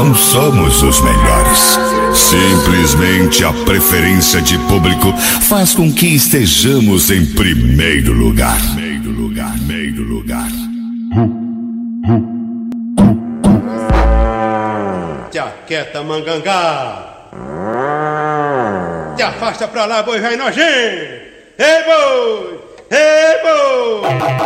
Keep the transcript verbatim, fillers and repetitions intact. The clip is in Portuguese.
não somos os melhores. Simplesmente a preferência de público faz com que estejamos em primeiro lugar. Primeiro lugar, primeiro lugar. Te aquieta, mangangá. Te afasta pra lá, boi vai nojento. Ei, boi! Ei, boi!